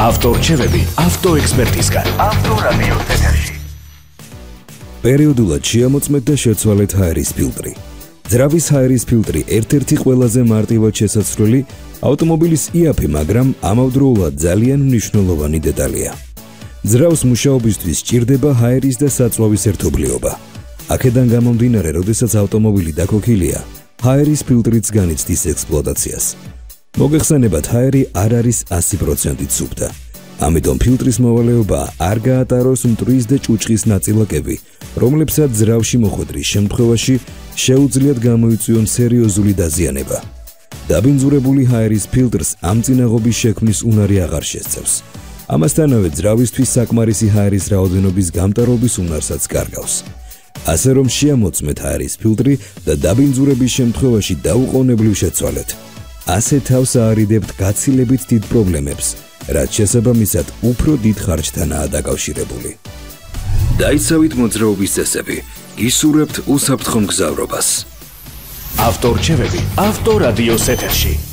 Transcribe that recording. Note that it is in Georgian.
ავტორჩევები ავტოექსპერტისგან. ავტორადიო ეთერში. პერიოდულად შეამოწმეთ და შეცვალეთ ჰაერის ფილტრი. ძრავის ჰაერის ფილტრი ერთ-ერთი ყველაზე მარტივად შესაძლებელი ავტომობილის იაფი, მაგრამ ამავდროულად ძალიან მნიშვნელოვანი დეტალია. ძრავს მუშაობისთვის სჭირდება ჰაერის და საწვავის ერთობლიობა. აქედან გამომდინარე, როდესაც ავტომობილი დაქოქილია, ჰაერის ფილტრიც განიცდის ექსპლუატაციას. მოგეხსენებათ, ჰაერი არ არის 100% სუფთა. ამიტომ ფილტრის მოვალეობა არ გაატაროს მტვრის და ჭუჭხის ნაწილაკები, რომლებსაც ძრავში მოხვედრის შემთხვევაში შეუძლიათ გამოიწვიონ სერიოზული დაზიანება. დაბინძურებული ჰაერის ფილტრს ამწინაღობის შექმნის უნარი აღარ შესწევს. ამასთანავე ძრავისთვის საკმარისი ჰაერის რაოდენობის გამტარობის უნარსაც კარგავს. ასე რომ შეამოწმეთ ჰაერის ფილტრი და დაბინძურების შემთხვევაში დაუყოვნებლივ შეცვალეთ. ასე თავს აარიდებთ გაცილებით დიდ პრობლემებს, რაც შესაბამისად უფრო დიდ ხარჯთანაა დაკავშირებული. დაიცავით მოძრაობის წესები, გისურვებთ უსაფრთხო მგზავრობას. ავტორჩევები ავტორადიოს ეთერში.